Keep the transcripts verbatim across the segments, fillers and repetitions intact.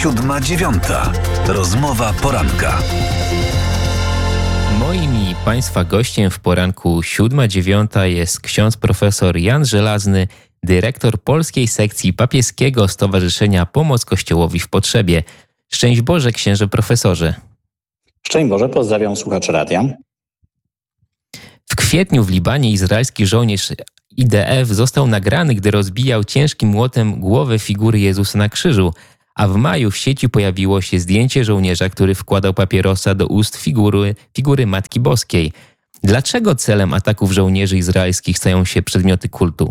Siódma dziewiąta. Rozmowa poranka. Moim i Państwa gościem w poranku siódma dziewiąta jest ksiądz profesor Jan Żelazny, dyrektor polskiej sekcji papieskiego Stowarzyszenia Pomoc Kościołowi w Potrzebie. Szczęść Boże, księże profesorze. Szczęść Boże, pozdrawiam słuchaczy radia. W kwietniu w Libanie izraelski żołnierz I D F został nagrany, gdy rozbijał ciężkim młotem głowę figury Jezusa na krzyżu, a w maju w sieci pojawiło się zdjęcie żołnierza, który wkładał papierosa do ust figury, figury Matki Boskiej. Dlaczego celem ataków żołnierzy izraelskich stają się przedmioty kultu?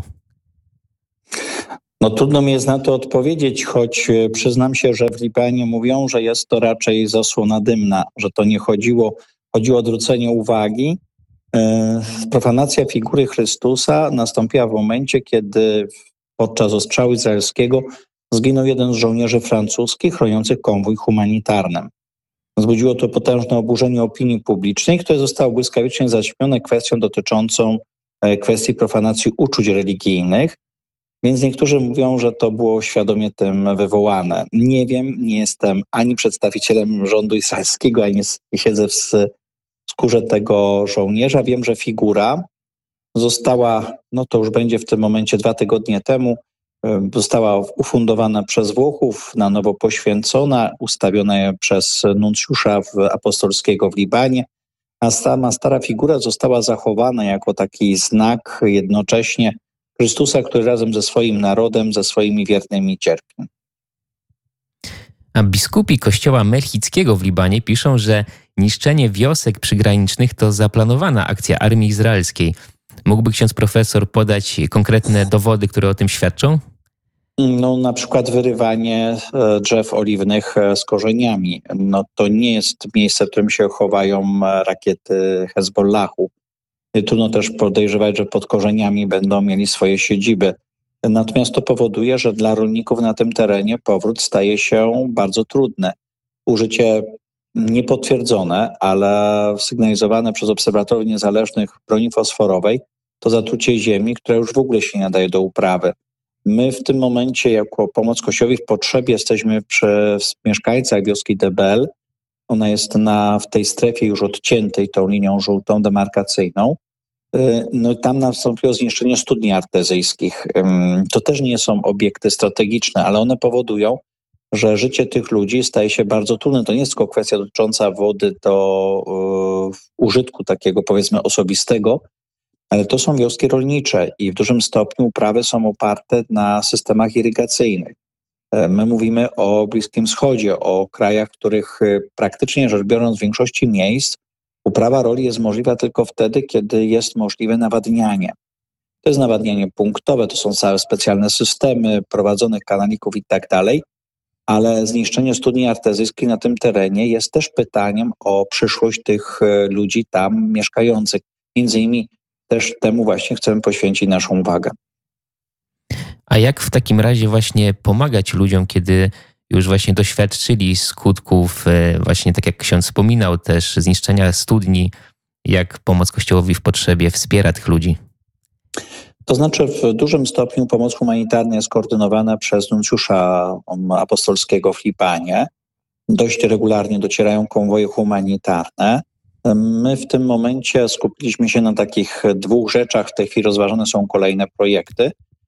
No trudno mi jest na to odpowiedzieć, choć przyznam się, że w Libanie mówią, że jest to raczej zasłona dymna, że to nie chodziło, chodziło o odwrócenie uwagi. Profanacja figury Chrystusa nastąpiła w momencie, kiedy podczas ostrzału izraelskiego zginął jeden z żołnierzy francuskich chroniących konwój humanitarny. Wzbudziło to potężne oburzenie opinii publicznej, które zostało błyskawicznie zaćmione kwestią dotyczącą kwestii profanacji uczuć religijnych, więc niektórzy mówią, że to było świadomie tym wywołane. Nie wiem, nie jestem ani przedstawicielem rządu izraelskiego, ani nie siedzę w skórze tego żołnierza. Wiem, że figura została, no to już będzie w tym momencie dwa tygodnie temu, została ufundowana przez Włochów, na nowo poświęcona, ustawiona przez nuncjusza apostolskiego w Libanie, a sama stara figura została zachowana jako taki znak jednocześnie Chrystusa, który razem ze swoim narodem, ze swoimi wiernymi cierpi. A biskupi kościoła melchickiego w Libanie piszą, że niszczenie wiosek przygranicznych to zaplanowana akcja armii izraelskiej. Mógłby ksiądz profesor podać konkretne dowody, które o tym świadczą? No, na przykład wyrywanie drzew oliwnych z korzeniami. No, to nie jest miejsce, w którym się chowają rakiety Hezbollahu. Trudno też podejrzewać, że pod korzeniami będą mieli swoje siedziby. Natomiast to powoduje, że dla rolników na tym terenie powrót staje się bardzo trudny. Użycie niepotwierdzone, ale sygnalizowane przez obserwatorów niezależnych broni fosforowej to zatrucie ziemi, które już w ogóle się nie nadaje do uprawy. My w tym momencie jako Pomoc Kościołowi w Potrzebie jesteśmy przy mieszkańcach wioski Debel. Ona jest na, w tej strefie już odciętej tą linią żółtą demarkacyjną. No i tam nastąpiło zniszczenie studni artezyjskich. To też nie są obiekty strategiczne, ale one powodują, że życie tych ludzi staje się bardzo trudne. To nie jest tylko kwestia dotycząca wody do y, użytku takiego, powiedzmy, osobistego, ale to są wioski rolnicze i w dużym stopniu uprawy są oparte na systemach irygacyjnych. My mówimy o Bliskim Wschodzie, o krajach, w których praktycznie rzecz biorąc w większości miejsc uprawa roli jest możliwa tylko wtedy, kiedy jest możliwe nawadnianie. To jest nawadnianie punktowe, to są całe specjalne systemy prowadzonych kanalików i tak dalej, ale zniszczenie studni artezyjskiej na tym terenie jest też pytaniem o przyszłość tych ludzi tam mieszkających. Między innymi też temu właśnie chcemy poświęcić naszą uwagę. A jak w takim razie właśnie pomagać ludziom, kiedy już właśnie doświadczyli skutków, właśnie tak jak ksiądz wspominał też, zniszczenia studni, jak Pomoc Kościołowi w Potrzebie wspiera tych ludzi? To znaczy w dużym stopniu pomoc humanitarna jest koordynowana przez nuncjusza apostolskiego w Libanie. Dość regularnie docierają konwoje humanitarne. My w tym momencie skupiliśmy się na takich dwóch rzeczach. W tej chwili rozważane są kolejne projekty.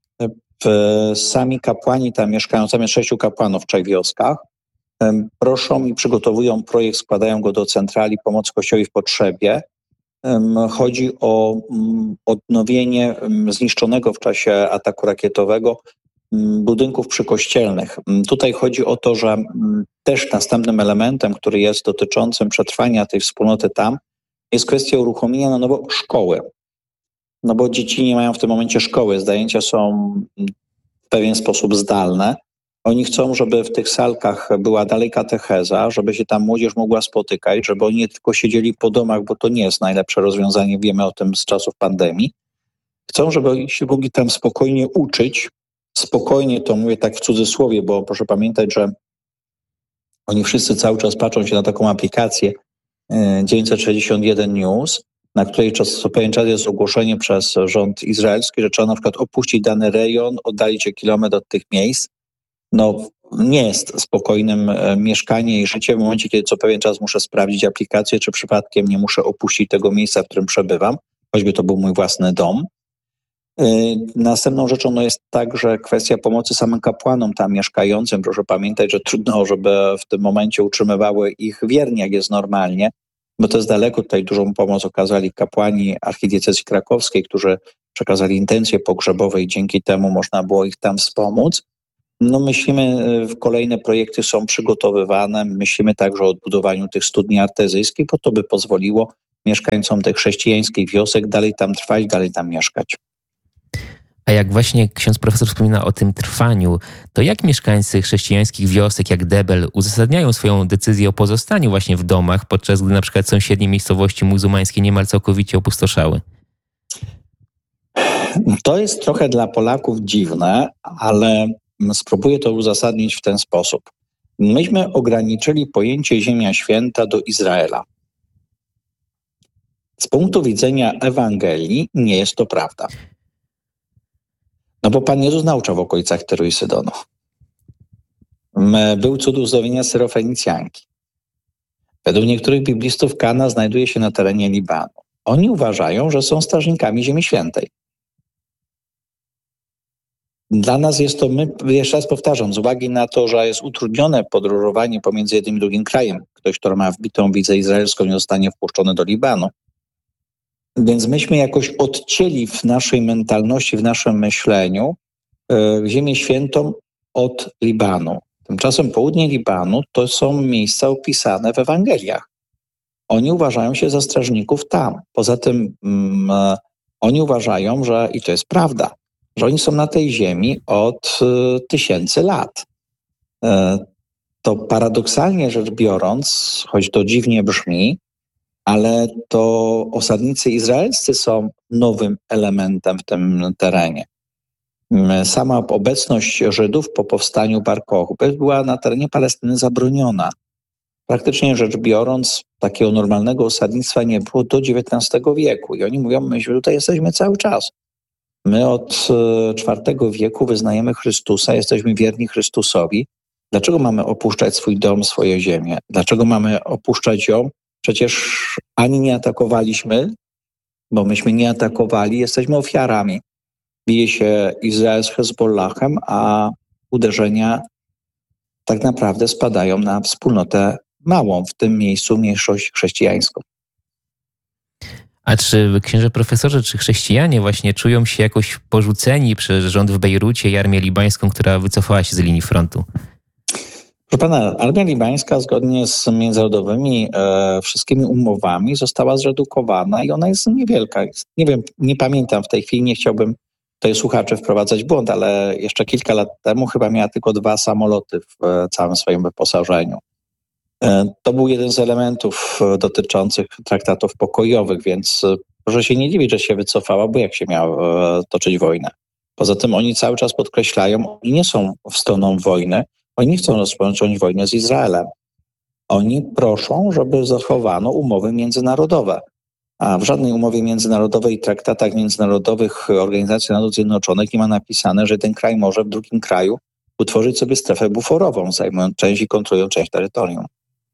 Sami kapłani tam mieszkają, tam jest sześciu kapłanów w trzech wioskach. Proszą i przygotowują projekt, składają go do centrali Pomocy Kościołowi w Potrzebie. Chodzi o odnowienie zniszczonego w czasie ataku rakietowego budynków przykościelnych. Tutaj chodzi o to, że też następnym elementem, który jest dotyczącym przetrwania tej wspólnoty tam, jest kwestia uruchomienia na nowo szkoły. No bo dzieci nie mają w tym momencie szkoły, zajęcia są w pewien sposób zdalne. Oni chcą, żeby w tych salkach była dalej katecheza, żeby się tam młodzież mogła spotykać, żeby oni nie tylko siedzieli po domach, bo to nie jest najlepsze rozwiązanie, wiemy o tym z czasów pandemii. Chcą, żeby się mogli tam spokojnie uczyć. Spokojnie to mówię tak w cudzysłowie, bo proszę pamiętać, że oni wszyscy cały czas patrzą się na taką aplikację dziewięćset sześćdziesiąt jeden News, na której co pewien czas jest ogłoszenie przez rząd izraelski, że trzeba na przykład opuścić dany rejon, oddalić się kilometr od tych miejsc. no, nie jest spokojnym mieszkaniem i życiem w momencie, kiedy co pewien czas muszę sprawdzić aplikację, czy przypadkiem nie muszę opuścić tego miejsca, w którym przebywam, choćby to był mój własny dom. Następną rzeczą no, jest także kwestia pomocy samym kapłanom tam mieszkającym. Proszę pamiętać, że trudno, żeby w tym momencie utrzymywały ich wierni, jak jest normalnie, bo to jest daleko. Tutaj dużą pomoc okazali kapłani archidiecezji krakowskiej, którzy przekazali intencje pogrzebowe i dzięki temu można było ich tam wspomóc. No myślimy, kolejne projekty są przygotowywane, myślimy także o odbudowaniu tych studni artezyjskich, bo to by pozwoliło mieszkańcom tych chrześcijańskich wiosek dalej tam trwać, dalej tam mieszkać. A jak właśnie ksiądz profesor wspomina o tym trwaniu, to jak mieszkańcy chrześcijańskich wiosek jak Debel uzasadniają swoją decyzję o pozostaniu właśnie w domach, podczas gdy na przykład sąsiednie miejscowości muzułmańskie niemal całkowicie opustoszały? To jest trochę dla Polaków dziwne, ale spróbuję to uzasadnić w ten sposób. Myśmy ograniczyli pojęcie Ziemia Święta do Izraela. Z punktu widzenia Ewangelii nie jest to prawda. No bo Pan Jezus nauczał w okolicach Tyru i Sydonu. Był cud uzdrowienia Syrofenicjanki. Według niektórych biblistów Kana znajduje się na terenie Libanu. Oni uważają, że są strażnikami Ziemi Świętej. Dla nas jest to, my, jeszcze raz powtarzam, z uwagi na to, że jest utrudnione podróżowanie pomiędzy jednym i drugim krajem. Ktoś, kto ma wbitą wizę izraelską, nie zostanie wpuszczony do Libanu. Więc myśmy jakoś odcięli w naszej mentalności, w naszym myśleniu e, Ziemię Świętą od Libanu. Tymczasem południe Libanu to są miejsca opisane w Ewangeliach. Oni uważają się za strażników tam. Poza tym mm, e, oni uważają, że, i to jest prawda, że oni są na tej ziemi od e, tysięcy lat. E, to paradoksalnie rzecz biorąc, choć to dziwnie brzmi, ale to osadnicy izraelscy są nowym elementem w tym terenie. Sama obecność Żydów po powstaniu Bar Kochby była na terenie Palestyny zabroniona. Praktycznie rzecz biorąc, takiego normalnego osadnictwa nie było do dziewiętnastego wieku. I oni mówią, my tutaj jesteśmy cały czas. My od czwartego wieku wyznajemy Chrystusa, jesteśmy wierni Chrystusowi. Dlaczego mamy opuszczać swój dom, swoją ziemię? Dlaczego mamy opuszczać ją? Przecież ani nie atakowaliśmy, bo myśmy nie atakowali, jesteśmy ofiarami. Bije się Izrael z Hezbollahem, a uderzenia tak naprawdę spadają na wspólnotę małą, w tym miejscu mniejszość chrześcijańską. A czy księże profesorze, czy chrześcijanie właśnie czują się jakoś porzuceni przez rząd w Bejrucie i armię libańską, która wycofała się z linii frontu? Proszę pana, armia libańska zgodnie z międzynarodowymi e, wszystkimi umowami została zredukowana i ona jest niewielka. Nie wiem, nie pamiętam w tej chwili, nie chciałbym tutaj słuchaczy wprowadzać w błąd, ale jeszcze kilka lat temu chyba miała tylko dwa samoloty w e, całym swoim wyposażeniu. E, to był jeden z elementów e, dotyczących traktatów pokojowych, więc e, proszę się nie dziwić, że się wycofała, bo jak się miała e, toczyć wojnę. Poza tym oni cały czas podkreślają, oni nie są stroną wojny, oni nie chcą rozpocząć wojny z Izraelem. Oni proszą, żeby zachowano umowy międzynarodowe. A w żadnej umowie międzynarodowej i traktatach międzynarodowych Organizacji Narodów Zjednoczonych nie ma napisane, że ten kraj może w drugim kraju utworzyć sobie strefę buforową, zajmując część i kontrolując część terytorium.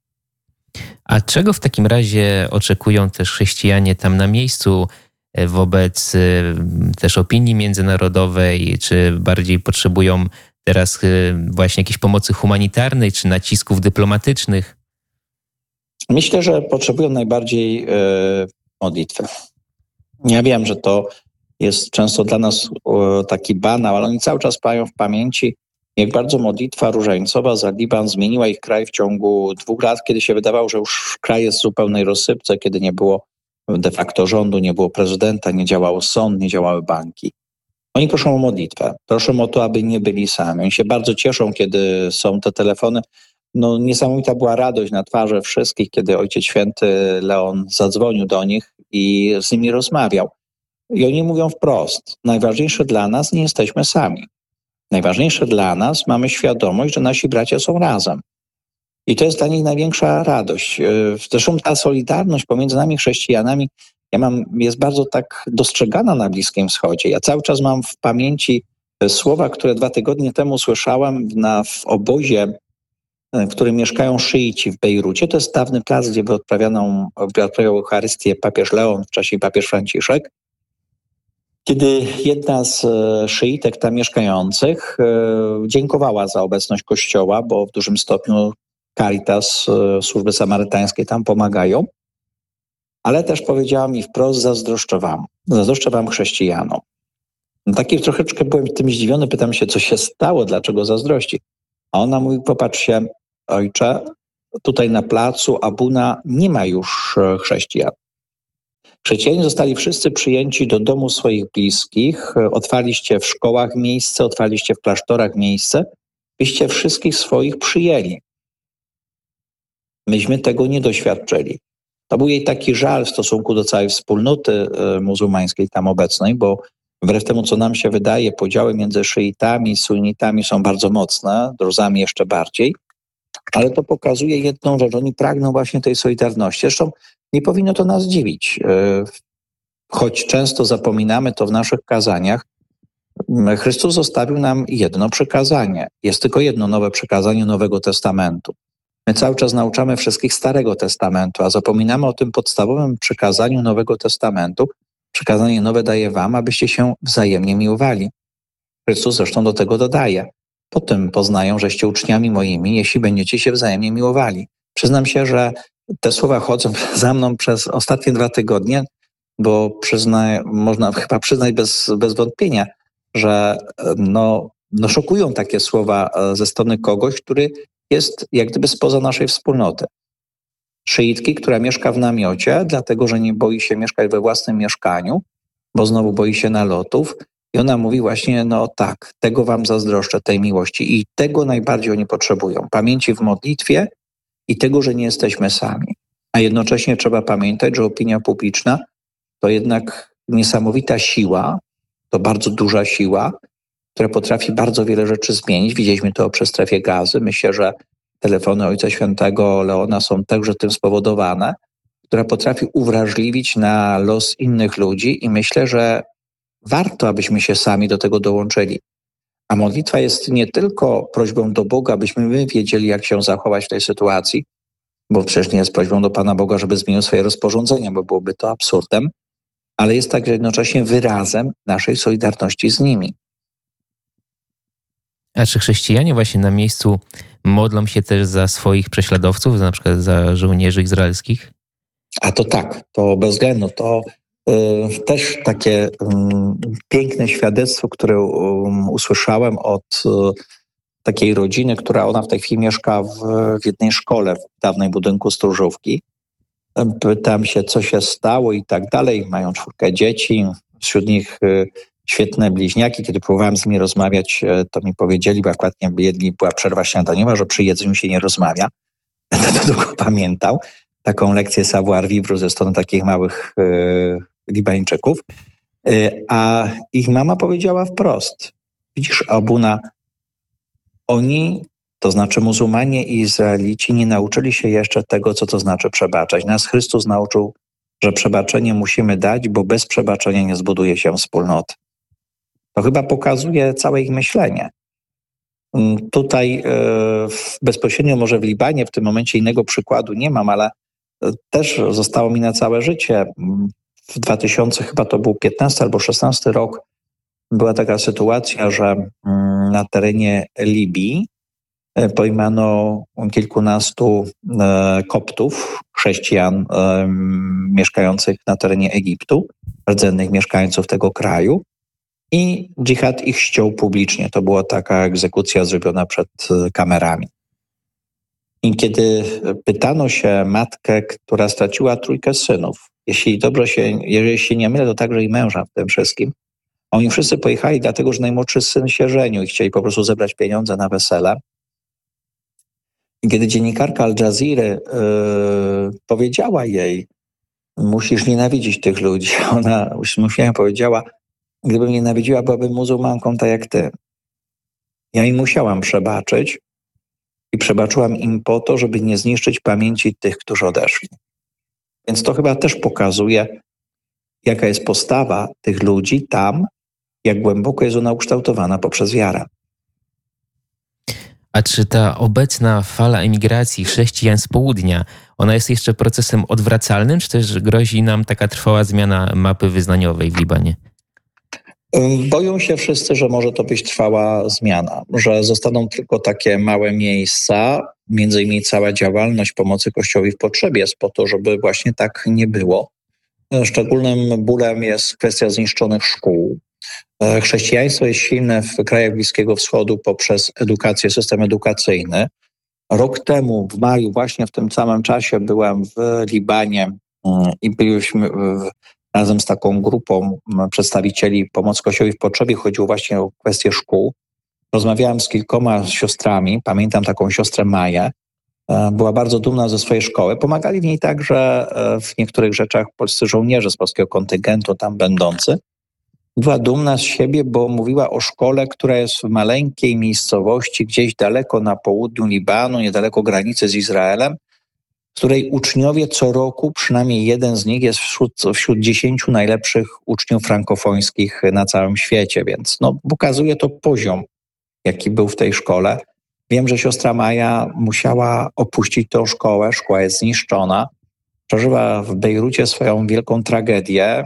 A czego w takim razie oczekują też chrześcijanie tam na miejscu wobec też opinii międzynarodowej, czy bardziej potrzebują teraz właśnie jakiejś pomocy humanitarnej, czy nacisków dyplomatycznych? Myślę, że potrzebują najbardziej e, modlitwy. Ja wiem, że to jest często dla nas e, taki banał, ale oni cały czas mają w pamięci, jak bardzo modlitwa różańcowa za Liban zmieniła ich kraj w ciągu dwóch lat, kiedy się wydawało, że już kraj jest w zupełnej rozsypce, kiedy nie było de facto rządu, nie było prezydenta, nie działał sąd, nie działały banki. Oni proszą o modlitwę, proszą o to, aby nie byli sami. Oni się bardzo cieszą, kiedy są te telefony. No, niesamowita była radość na twarzy wszystkich, kiedy Ojciec Święty Leon zadzwonił do nich i z nimi rozmawiał. I oni mówią wprost, najważniejsze dla nas, nie jesteśmy sami. Najważniejsze dla nas, mamy świadomość, że nasi bracia są razem. I to jest dla nich największa radość. Zresztą ta solidarność pomiędzy nami chrześcijanami ja mam, jest bardzo tak dostrzegana na Bliskim Wschodzie. Ja cały czas mam w pamięci Słowa, które dwa tygodnie temu słyszałem na, w obozie, w którym mieszkają szyici w Bejrucie. To jest dawny plac, gdzie by odprawiano, odprawiał Eucharystię papież Leon, wcześniej papież Franciszek. Kiedy jedna z szyitek tam mieszkających dziękowała za obecność Kościoła, bo w dużym stopniu Caritas, służby samarytańskie tam pomagają, ale też powiedziała mi wprost: zazdroszczę wam, zazdroszczę wam chrześcijanom. No taki troszeczkę byłem tym zdziwiony, pytam się, co się stało, dlaczego zazdrości. A ona mówi: popatrzcie, ojcze, tutaj na placu Abuna nie ma już chrześcijan. Chrześcijanie zostali wszyscy przyjęci do domu swoich bliskich, otwarliście w szkołach miejsce, otwarliście w klasztorach miejsce, byście wszystkich swoich przyjęli. Myśmy tego nie doświadczyli. To był jej taki żal w stosunku do całej wspólnoty muzułmańskiej tam obecnej, bo wbrew temu, co nam się wydaje, podziały między szyitami i sunnitami są bardzo mocne, druzami jeszcze bardziej, ale to pokazuje jedną rzecz: oni pragną właśnie tej solidarności. Zresztą nie powinno to nas dziwić, choć często zapominamy to w naszych kazaniach. Chrystus zostawił nam jedno przykazanie. Jest tylko jedno nowe przykazanie Nowego Testamentu. My cały czas nauczamy wszystkich Starego Testamentu, a zapominamy o tym podstawowym przykazaniu Nowego Testamentu. Przykazanie nowe daję wam, abyście się wzajemnie miłowali. Chrystus zresztą do tego dodaje: po tym poznają, żeście uczniami moimi, jeśli będziecie się wzajemnie miłowali. Przyznam się, że te słowa chodzą za mną przez ostatnie dwa tygodnie, bo przyzna, można chyba przyznać bez, bez wątpienia, że no, no szokują takie słowa ze strony kogoś, który jest jak gdyby spoza naszej wspólnoty. Szyitki, która mieszka w namiocie, dlatego że nie boi się mieszkać we własnym mieszkaniu, bo znowu boi się nalotów. I ona mówi właśnie: no tak, tego wam zazdroszczę, tej miłości. I tego najbardziej oni potrzebują. Pamięci w modlitwie i tego, że nie jesteśmy sami. A jednocześnie trzeba pamiętać, że opinia publiczna to jednak niesamowita siła, to bardzo duża siła, która potrafi bardzo wiele rzeczy zmienić. Widzieliśmy to przy strefie Gazy. Myślę, że telefony Ojca Świętego Leona są także tym spowodowane, która potrafi uwrażliwić na los innych ludzi i myślę, że warto, abyśmy się sami do tego dołączyli. A modlitwa jest nie tylko prośbą do Boga, abyśmy my wiedzieli, jak się zachować w tej sytuacji, bo przecież nie jest prośbą do Pana Boga, żeby zmienił swoje rozporządzenia, bo byłoby to absurdem, ale jest także jednocześnie wyrazem naszej solidarności z nimi. A czy chrześcijanie właśnie na miejscu modlą się też za swoich prześladowców, na przykład za żołnierzy izraelskich? A to tak, to bez względu, to y, też takie y, piękne świadectwo, które y, usłyszałem od y, takiej rodziny, która ona w tej chwili mieszka w, w jednej szkole w dawnej budynku Stróżówki. Pytam się, co się stało i tak dalej. Mają czwórkę dzieci, wśród nich y, świetne bliźniaki. Kiedy próbowałem z nimi rozmawiać, to mi powiedzieli, bo akurat jedni była przerwa śniadaniowa, że przy jedzeniu się nie rozmawia. Będę to długo pamiętał. Taką lekcję savoir vivre ze strony takich małych y, Libańczyków. Y, a ich mama powiedziała wprost: widzisz, Abuna, oni, to znaczy muzułmanie i Izraelici, nie nauczyli się jeszcze tego, co to znaczy przebaczać. Nas Chrystus nauczył, że przebaczenie musimy dać, bo bez przebaczenia nie zbuduje się wspólnoty. To chyba pokazuje całe ich myślenie. Tutaj e, bezpośrednio może w Libanie w tym momencie innego przykładu nie mam, ale też zostało mi na całe życie. W dwa tysiące, chyba to był piętnasty albo szesnasty rok, była taka sytuacja, że na terenie Libii pojmano kilkunastu e, koptów, chrześcijan e, mieszkających na terenie Egiptu, rdzennych mieszkańców tego kraju. I dżihad ich ściął publicznie. To była taka egzekucja zrobiona przed kamerami. I kiedy pytano się matkę, która straciła trójkę synów, jeśli dobrze się, jeżeli się nie mylę, to także i męża w tym wszystkim, oni wszyscy pojechali dlatego, że najmłodszy syn się żenił i chcieli po prostu zebrać pieniądze na wesele. I kiedy dziennikarka Al Jazeera yy, powiedziała jej: musisz nienawidzić tych ludzi, ona uśmiechnięta powiedziała: gdybym nienawidziła, byłabym muzułmanką tak jak ty. Ja im musiałam przebaczyć i przebaczyłam im po to, żeby nie zniszczyć pamięci tych, którzy odeszli. Więc to chyba też pokazuje, jaka jest postawa tych ludzi tam, jak głęboko jest ona ukształtowana poprzez wiarę. A czy ta obecna fala emigracji chrześcijan z południa, ona jest jeszcze procesem odwracalnym, czy też grozi nam taka trwała zmiana mapy wyznaniowej w Libanie? Boją się wszyscy, że może to być trwała zmiana, że zostaną tylko takie małe miejsca, między innymi cała działalność pomocy Kościołowi w potrzebie jest po to, żeby właśnie tak nie było. Szczególnym bólem jest kwestia zniszczonych szkół. Chrześcijaństwo jest silne w krajach Bliskiego Wschodu poprzez edukację, system edukacyjny. Rok temu, w maju, właśnie w tym samym czasie byłem w Libanie i byliśmy razem z taką grupą przedstawicieli pomocy Kościołowi w potrzebie. Chodziło właśnie o kwestię szkół. Rozmawiałem z kilkoma siostrami. Pamiętam taką siostrę Maję. Była bardzo dumna ze swojej szkoły. Pomagali w niej także w niektórych rzeczach polscy żołnierze z polskiego kontyngentu tam będący. Była dumna z siebie, bo mówiła o szkole, która jest w maleńkiej miejscowości, gdzieś daleko na południu Libanu, niedaleko granicy z Izraelem, w której uczniowie co roku, przynajmniej jeden z nich jest wśród, wśród dziesięciu najlepszych uczniów frankofońskich na całym świecie, więc no, pokazuje to poziom, jaki był w tej szkole. Wiem, że siostra Maja musiała opuścić tę szkołę, szkoła jest zniszczona, przeżyła w Bejrucie swoją wielką tragedię.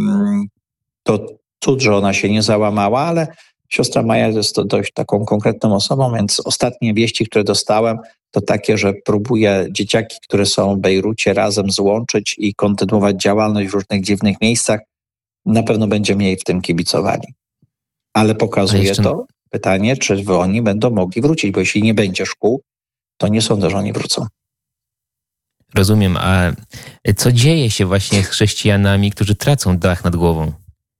To cud, że ona się nie załamała, ale siostra Maja jest dość taką konkretną osobą, więc ostatnie wieści, które dostałem, to takie, że próbuje dzieciaki, które są w Bejrucie, razem złączyć i kontynuować działalność w różnych dziwnych miejscach. Na pewno będziemy jej w tym kibicowali. Ale pokazuje jeszcze... to pytanie, czy oni będą mogli wrócić, bo jeśli nie będzie szkół, to nie sądzę, że oni wrócą. Rozumiem, a co dzieje się właśnie z chrześcijanami, którzy tracą dach nad głową?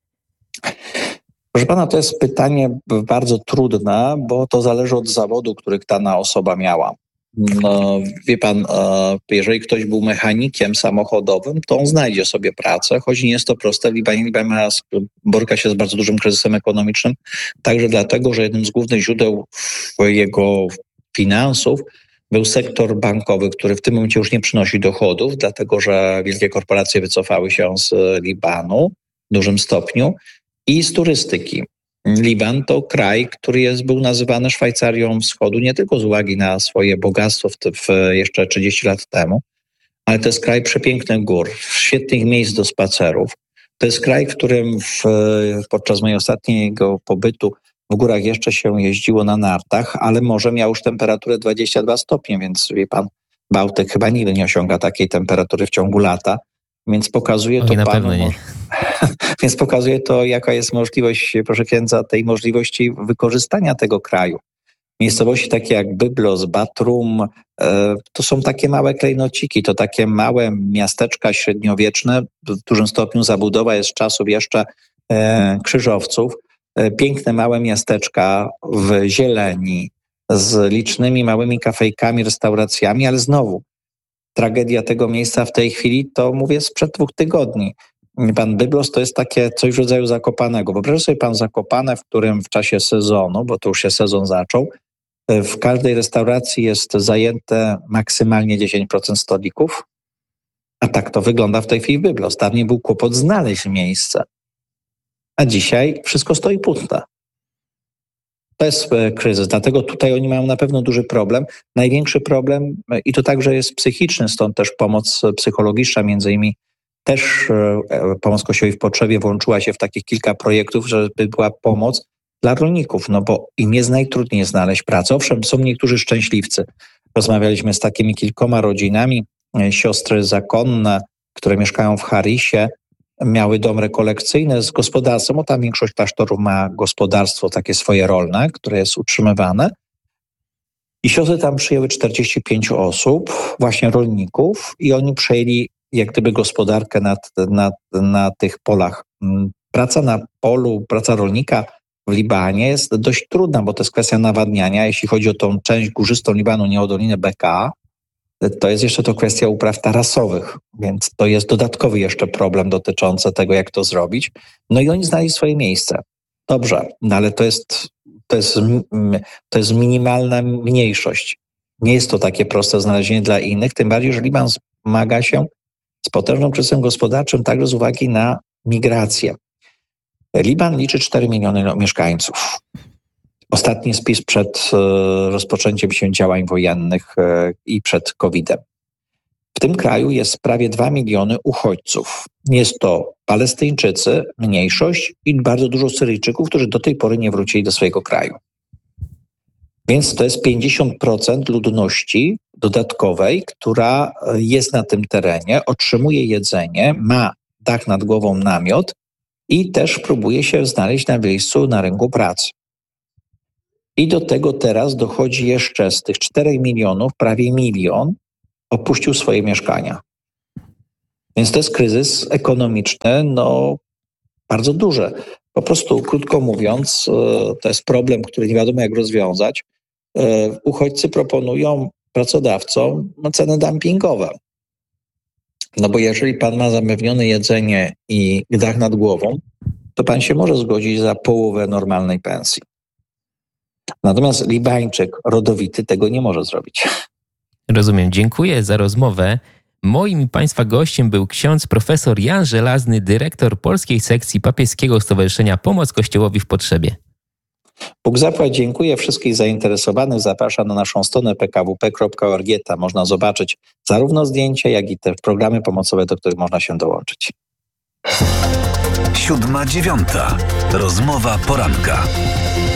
Proszę pana, to jest pytanie bardzo trudne, bo to zależy od zawodu, który dana osoba miała. No, wie pan, jeżeli ktoś był mechanikiem samochodowym, to on znajdzie sobie pracę, choć nie jest to proste. Liban, Liban boryka się z bardzo dużym kryzysem ekonomicznym, także dlatego, że jednym z głównych źródeł jego finansów był sektor bankowy, który w tym momencie już nie przynosi dochodów, dlatego że wielkie korporacje wycofały się z Libanu w dużym stopniu i z turystyki. Liban to kraj, który jest, był nazywany Szwajcarią Wschodu nie tylko z uwagi na swoje bogactwo w, w jeszcze trzydzieści lat temu, ale to jest kraj przepięknych gór, świetnych miejsc do spacerów. To jest kraj, w którym w, podczas mojego ostatniego pobytu w górach jeszcze się jeździło na nartach, ale morze miało już temperaturę dwadzieścia dwa stopnie, więc wie pan, Bałtyk chyba nigdy nie osiąga takiej temperatury w ciągu lata. Więc pokazuje to na panu, pewno nie. Więc pokazuje to, jaka jest możliwość, proszę księdza, tej możliwości wykorzystania tego kraju. Miejscowości takie jak Byblos, Batrum, to są takie małe klejnociki, to takie małe miasteczka średniowieczne, w dużym stopniu zabudowa jest z czasów jeszcze krzyżowców. Piękne małe miasteczka w zieleni, z licznymi małymi kafejkami, restauracjami, ale znowu tragedia tego miejsca w tej chwili, to mówię sprzed dwóch tygodni. Pan Byblos to jest takie coś w rodzaju Zakopanego. Wyobraź sobie pan Zakopane, w którym w czasie sezonu, bo to już się sezon zaczął, w każdej restauracji jest zajęte maksymalnie dziesięć procent stolików, a tak to wygląda w tej chwili w Byblos. Dawniej był kłopot znaleźć miejsce, a dzisiaj wszystko stoi puste. To jest kryzys, dlatego tutaj oni mają na pewno duży problem. Największy problem i to także jest psychiczny, stąd też pomoc psychologiczna, między innymi też pomoc Kościołowi w potrzebie włączyła się w takich kilka projektów, żeby była pomoc dla rolników, no bo im jest najtrudniej znaleźć pracę. Owszem, są niektórzy szczęśliwcy. Rozmawialiśmy z takimi kilkoma rodzinami, siostry zakonne, które mieszkają w Harisie, miały dom rekolekcyjny z gospodarstwem, bo tam większość klasztorów ma gospodarstwo takie swoje rolne, które jest utrzymywane. I siostry tam przyjęły czterdzieści pięć osób, właśnie rolników, i oni przejęli jak gdyby gospodarkę nad, nad, na tych polach. Praca na polu, praca rolnika w Libanie jest dość trudna, bo to jest kwestia nawadniania. Jeśli chodzi o tą część górzystą Libanu, nie o Dolinę Bekaa, to jest jeszcze to kwestia upraw tarasowych, więc to jest dodatkowy jeszcze problem dotyczący tego, jak to zrobić. No i oni znaleźli swoje miejsce. Dobrze, no ale to jest, to jest, to jest minimalna mniejszość. Nie jest to takie proste znalezienie dla innych, tym bardziej, że Liban zmaga się z potężnym kryzysem gospodarczym także z uwagi na migrację. Liban liczy cztery miliony mieszkańców. Ostatni spis przed rozpoczęciem się działań wojennych i przed kowidem. W tym kraju jest prawie dwa miliony uchodźców. Jest to Palestyńczycy, mniejszość i bardzo dużo Syryjczyków, którzy do tej pory nie wrócili do swojego kraju. Więc to jest pięćdziesiąt procent ludności dodatkowej, która jest na tym terenie, otrzymuje jedzenie, ma dach nad głową, namiot i też próbuje się znaleźć na miejscu na rynku pracy. I do tego teraz dochodzi jeszcze z tych czterech milionów, prawie milion opuścił swoje mieszkania. Więc to jest kryzys ekonomiczny, no bardzo duży. Po prostu, krótko mówiąc, to jest problem, który nie wiadomo jak rozwiązać. Uchodźcy proponują pracodawcom ceny dumpingowe. No bo jeżeli pan ma zapewnione jedzenie i dach nad głową, to pan się może zgodzić za połowę normalnej pensji. Natomiast Libańczyk rodowity tego nie może zrobić. Rozumiem. Dziękuję za rozmowę. Moim i Państwa gościem był ksiądz profesor Jan Żelazny, dyrektor polskiej sekcji Papieskiego Stowarzyszenia Pomoc Kościołowi w Potrzebie. Bóg zapłać, dziękuję wszystkich zainteresowanych. Zapraszam na naszą stronę p k w p kropka org. Tam można zobaczyć zarówno zdjęcia, jak i te programy pomocowe, do których można się dołączyć. Siódma dziewiąta. Rozmowa poranka.